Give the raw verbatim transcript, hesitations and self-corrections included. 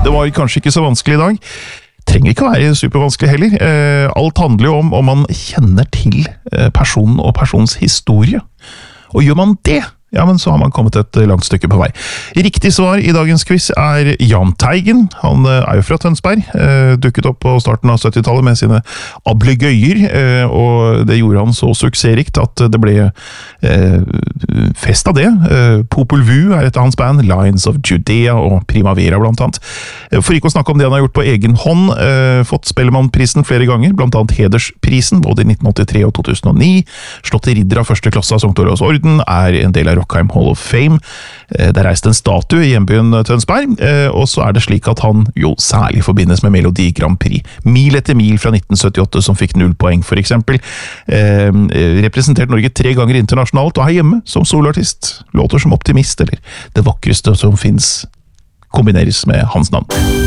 Det var kanskje ikke så vanskelig i dag. Trenger ikke å være supervanskelig heller. Eh, alt handler jo om om man kjenner til eh, personen og persons historie. Og gjør man det, ja, men så har man kommet et langt stykke på vei. Riktig svar i dagens quiz er Jahn Teigen. Han er jo fra Tønsberg, eh, dukket opp på starten av syttitallet med sine ablegøyer, eh, og det gjorde han så suksessrikt at det ble eh, fest av det. Eh, Popol Vuh er et av hans band, Lions of Judea og Primavera blant annet. For ikke å snakke om det han har gjort på egen hånd, eh, fått Spellemannprisen flere ganger, blant annet Hedersprisen, både i nitten åttitre og to tusen og ni, slått til ridder av første klasse av Sankt Olavs orden, er en del av Rockheim Hall of Fame. Der reiste en statue i hjembyen Tønsberg, og så er det slik at han jo særlig forbindes med Melodi Grand Prix. Mil etter mil fra nitten syttiåtte som fikk null poeng for eksempel. Eh, representert Norge tre ganger internasjonalt og her hjemme som soloartist. Låter som Optimist eller Det vakreste som finnes kombineres med hans navn.